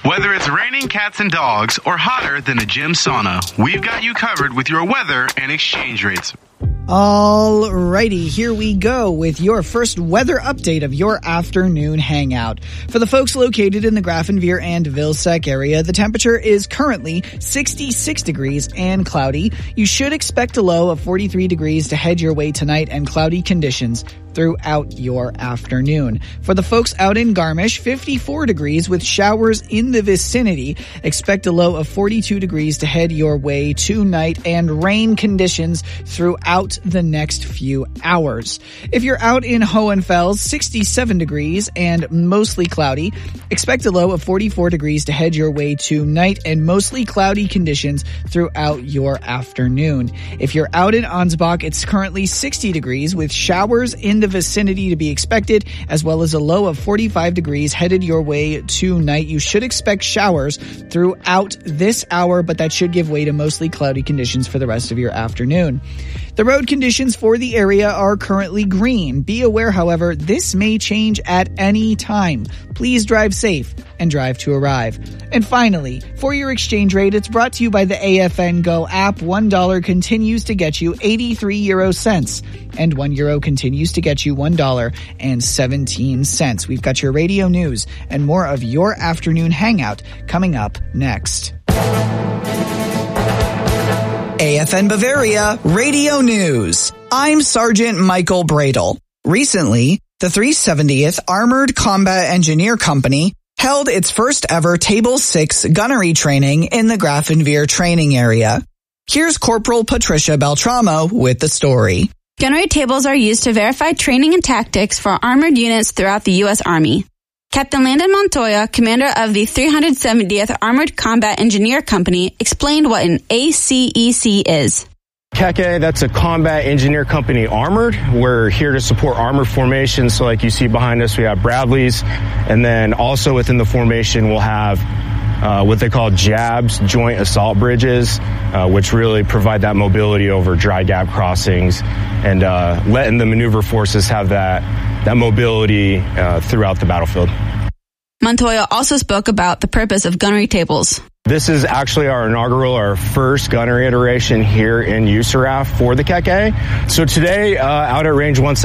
Whether it's raining cats and dogs or hotter than a gym sauna, we've got you covered with your weather and exchange rates. Alrighty, here we go with your first weather update of your afternoon hangout. For the folks located in the Grafenveer and Vilseck area, the temperature is currently 66 degrees and cloudy. You should expect a low of 43 degrees to head your way tonight and cloudy conditions throughout your afternoon. For the folks out in Garmisch, 54 degrees with showers in the vicinity. Expect a low of 42 degrees to head your way tonight and rain conditions throughout the next few hours. If you're out in Hohenfels, 67 degrees and mostly cloudy. Expect a low of 44 degrees to head your way tonight and mostly cloudy conditions throughout your afternoon. If you're out in Ansbach, it's currently 60 degrees with showers in the vicinity to be expected, as well as a low of 45 degrees headed your way tonight. You should expect showers throughout this hour, but that should give way to mostly cloudy conditions for the rest of your afternoon. The road conditions for the area are currently green. Be aware, however, this may change at any time. Please drive safe and drive to arrive. And finally, for your exchange rate, it's brought to you by the AFN Go app. $1 continues to get you 83 euro cents, and €1 continues to get you $1.17. We've got your radio news and more of your afternoon hangout coming up next. AFN Bavaria Radio News. I'm Sergeant Michael Bradle. Recently, the 370th Armored Combat Engineer Company held its first ever Table 6 gunnery training in the Grafenveer training area. Here's Corporal Patricia Beltramo with the story. Gunnery tables are used to verify training and tactics for armored units throughout the U.S. Army. Captain Landon Montoya, commander of the 370th Armored Combat Engineer Company, explained what an ACEC is. KEKE, that's a Combat Engineer Company Armored. We're here to support armored formations. So like you see behind us, we have Bradleys. And then also within the formation, we'll have what they call JABs, Joint Assault Bridges, which really provide that mobility over dry gap crossings and letting the maneuver forces have that mobility throughout the battlefield. Montoya also spoke about the purpose of gunnery tables. This is actually our first gunnery iteration here in USARAF for the KEKE. So today, out at Range 1